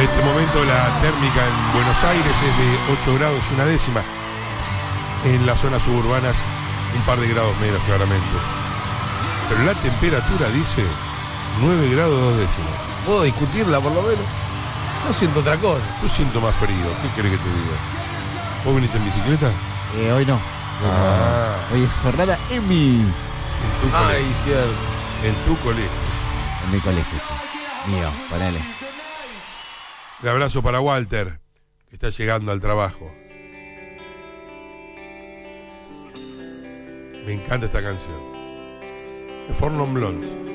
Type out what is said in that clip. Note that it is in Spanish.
En este momento la térmica en Buenos Aires es de 8 grados y una décima. En las zonas suburbanas un par de grados menos claramente. Pero la temperatura dice 9 grados 2 décimas. ¿Puedo discutirla por lo menos? Yo siento otra cosa. Yo siento más frío. ¿Qué querés que te diga? ¿Vos viniste en bicicleta? Hoy no. Hoy es jornada EMI. En tu colegio. Ay, cierto. En tu colegio. En mi colegio, sí. Mío, ponele. Un abrazo para Walter, que está llegando al trabajo. Me encanta esta canción. The Four Non Blondes.